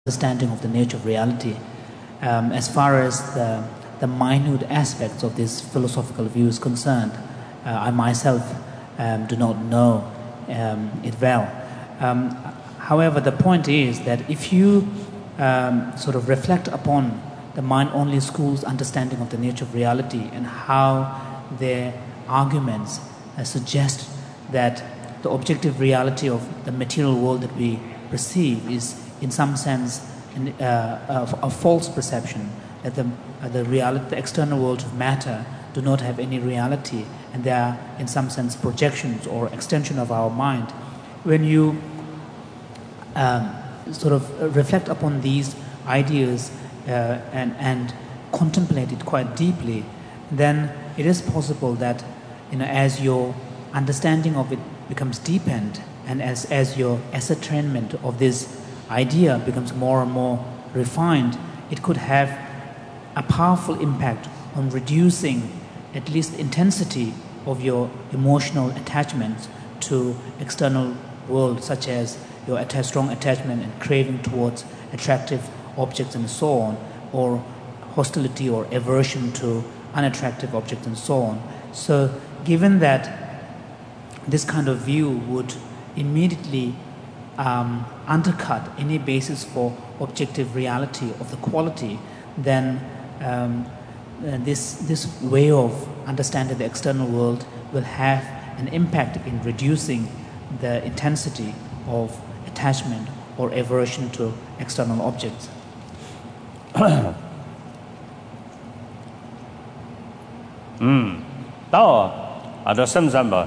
understanding of the nature of reality. As far as the minute aspects of this philosophical view is concerned, I myself do not know it well. However, the point is that if you sort of reflect upon the mind-only school's understanding of the nature of reality and how their arguments suggest that the objective reality of the material world that we perceive is in some sense a false perception, that the external world of matter do not have any reality and they are in some sense projections or extension of our mind. When you sort of reflect upon these ideas and contemplate it quite deeply, then it is possible that as your understanding of it becomes deepened and as your ascertainment of this idea becomes more and more refined, it could have a powerful impact on reducing at least the intensity of your emotional attachments to external world, such as your strong attachment and craving towards attractive objects and so on, or hostility or aversion to unattractive objects and so on. So given that this kind of view would immediately undercut any basis for objective reality of the quality, then this way of understanding the external world will have an impact in reducing the intensity of attachment or aversion to external objects. Ada samzamba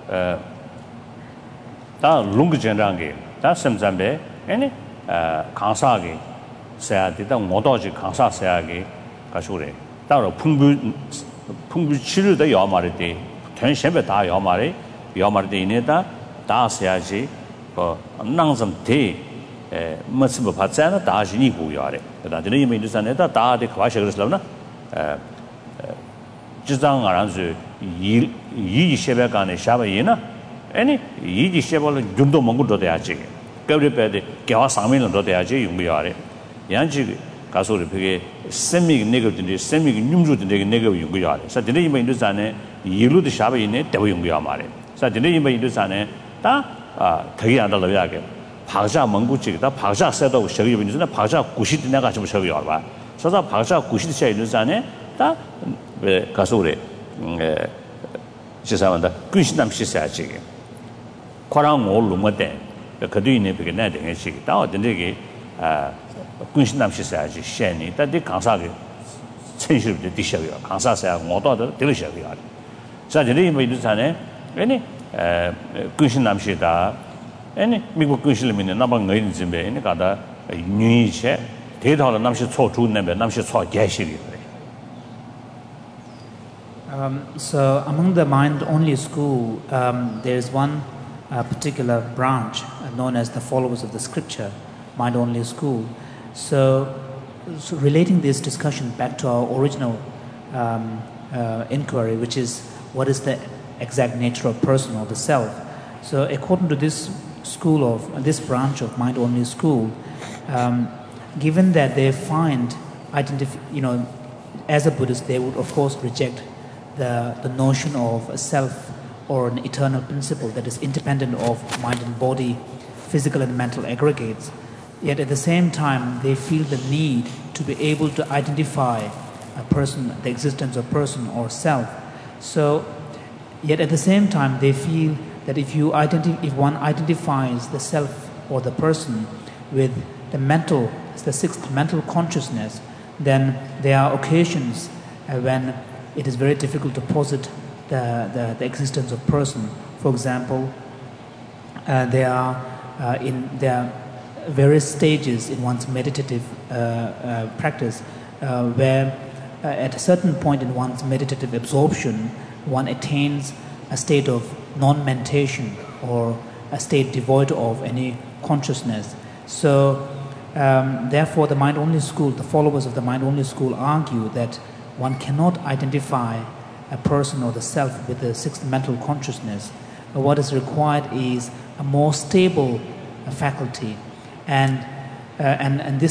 ta lung jenrange ta samzambe ene kansa ge saya de ta ngodo ji kansa saya ge ka shure ta ro phungbu chiru de yo mare de tön shebe da yo mare de ne da saya ji ko nangzam de matsib ba cha na da ji ni gu yo re da de ne me de san da de kwa she ge na 지장 알아서 이 셰베간에 샤바이나 아니 이 셰벌 좀도 먹고도 돼야지 그래도 개와 상면도 돼야지 용비야래 양지 가서를 그게 세미 네거든지 세미 뇽주도 되게 네거 용비야래 그래서 되는 이만 인도산에 이루도 샤바이네 대고 용비야 말해 그래서 되는 이만 인도산에 다 되게 안 달라야게 박자 먹고지다 박자 세도 저기 인도산에 박자 90도 내가 좀 저기 와 봐. 그래서 박자 90도 차 인도산에 다 가서래 지사만다 근신남 시사지 과랑 올로마데 그뒤에 비게 내는 시 다든지 근신남 시사지 셴니 다디 강사게 천실도 디셔요 강사사야 모도도 들으셔요 자 저리 뭐 이두산에 아니 근신남 시다 아니 미국 근신림이네 나방 의인 집에 이 가다 뉴이체 대다로 남시 초주는데 남시 초 개시리 So among the mind-only school, there is one particular branch known as the followers of the scripture, mind-only school. So relating this discussion back to our original inquiry, which is what is the exact nature of person or the self. So according to this school of this branch of mind-only school, given that they find as a Buddhist, they would of course reject the notion of a self or an eternal principle that is independent of mind and body, physical and mental aggregates. Yet at the same time, they feel the need to be able to identify a person, the existence of person or self. So, yet at the same time, they feel that if one identifies the self or the person with the sixth mental consciousness, then there are occasions when it is very difficult to posit the existence of person. For example, there are various stages in one's meditative practice where at a certain point in one's meditative absorption, one attains a state of non-mentation or a state devoid of any consciousness. So, therefore, the mind-only school, the followers of the mind-only school argue that one cannot identify a person or the self with the sixth mental consciousness. What is required is a more stable faculty. And and this